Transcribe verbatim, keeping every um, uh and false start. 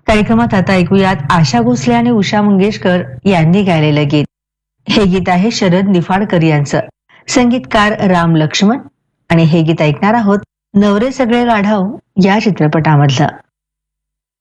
कार्यक्रमात आता ऐकूयात आशा भोसले आणि उषा मंगेशकर यांनी गायलेलं गीत. हे गीत आहे शरद निफाडकर यांचं, संगीतकार राम लक्ष्मण. आणि हे गीत ऐकणार आहोत नवरे सगळे गाढव या चित्रपटामधलं.